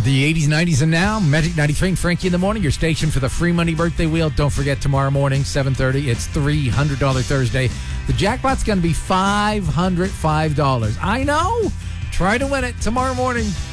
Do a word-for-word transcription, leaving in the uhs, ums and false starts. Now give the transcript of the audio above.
The eighties, nineties, and now. Magic ninety-three and Frankie in the morning, your station for the free money birthday wheel. Don't forget, tomorrow morning, seven thirty, it's three hundred dollars Thursday. The jackpot's going to be five hundred five dollars. I know. Try to win it tomorrow morning.